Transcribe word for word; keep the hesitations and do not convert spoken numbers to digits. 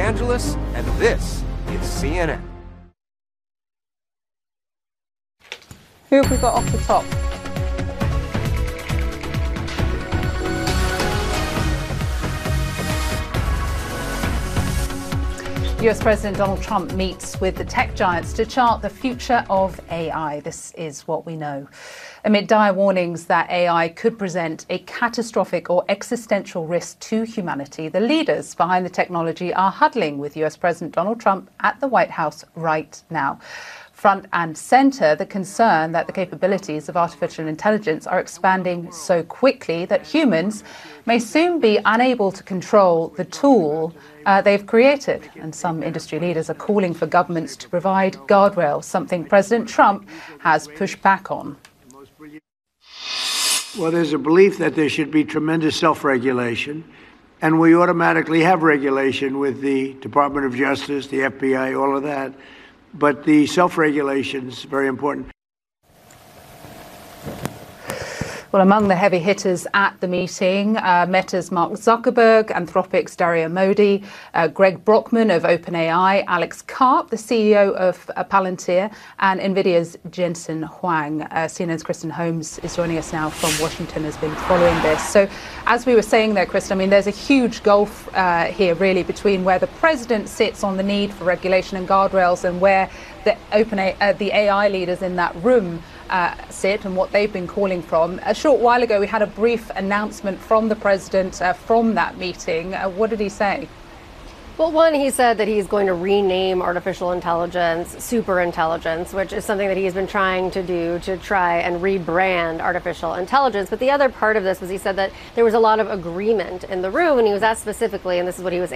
Angeles, and this is C N N. Who have we got off the top? U S President Donald Trump meets with the tech giants to chart the future of A I. This is what we know. Amid dire warnings that A I could present a catastrophic or existential risk to humanity, the leaders behind the technology are huddling with U S President Donald Trump at the White House right now. Front and centre, the concern that the capabilities of artificial intelligence are expanding so quickly that humans may soon be unable to control the tool uh, they've created. And some industry leaders are calling for governments to provide guardrails, something President Trump has pushed back on. Well, there's a belief that there should be tremendous self-regulation, and we automatically have regulation with the Department of Justice, the F B I, all of that. But the self-regulation is very important. Well, among the heavy hitters at the meeting, uh, Meta's Mark Zuckerberg, Anthropic's Dario Modi, uh, Greg Brockman of OpenAI, Alex Karp, the C E O of uh, Palantir, and NVIDIA's Jensen Huang. Uh, C N N's Kristen Holmes is joining us now from Washington, has been following this. So, as we were saying there, Kristen, I mean, there's a huge gulf uh, here, really, between where the president sits on the need for regulation and guardrails and where the OpenAI, uh, the A I leaders in that room Uh, sit and what they've been calling from. A short while ago, we had a brief announcement from the president uh, from that meeting. Uh, what did he say? Well, one, he said that he's going to rename artificial intelligence superintelligence, which is something that he's been trying to do to try and rebrand artificial intelligence. But the other part of this was he said that there was a lot of agreement in the room, and he was asked specifically, and this is what he was